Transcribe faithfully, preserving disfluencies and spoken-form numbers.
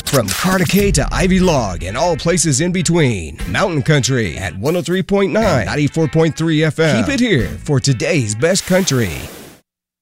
From Cartacay to Ivy Log and all places in between. Mountain Country at one oh three point nine, ninety-four point three F M. Keep it here for today's best country.